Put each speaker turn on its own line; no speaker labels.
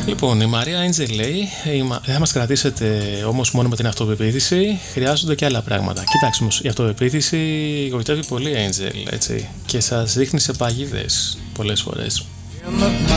Λοιπόν, η Μαρία Έντζελ λέει: δεν θα μας κρατήσετε όμως μόνο με την αυτοπεποίθηση, χρειάζονται και άλλα πράγματα. Κοιτάξτε όμως, η αυτοπεποίθηση γοητεύει πολύ, Έντζελ, έτσι, και σας ρίχνει σε παγίδες πολλές φορές.